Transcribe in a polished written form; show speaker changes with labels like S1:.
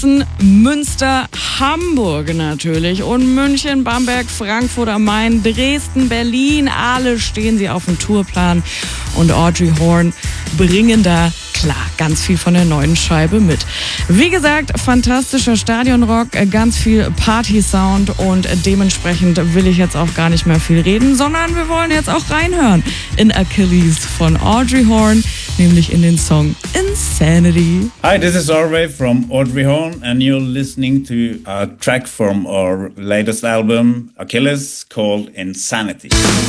S1: Münster, Hamburg natürlich und München, Bamberg, Frankfurt am Main, Dresden, Berlin, alle stehen sie auf dem Tourplan und Audrey Horne bringen da klar ganz viel von der neuen Scheibe mit. Wie gesagt, fantastischer Stadionrock, ganz viel Party-Sound und dementsprechend will ich jetzt auch gar nicht mehr viel reden, sondern wir wollen jetzt auch reinhören in Achilles von Audrey Horne, nämlich in den Song Insanity.
S2: Hi, this is Audrey from Audrey Horne and you're listening to a track from our latest album Achilles called Insanity.